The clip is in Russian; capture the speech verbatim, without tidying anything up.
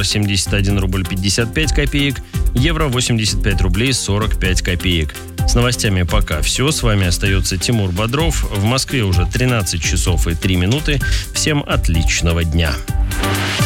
семьдесят один рубль пятьдесят пять копеек, евро восемьдесят пять рублей сорок пять копеек. С новостями пока все. С вами остается Тимур Бодров. В Москве уже тринадцать часов и три минуты. Всем отличного дня.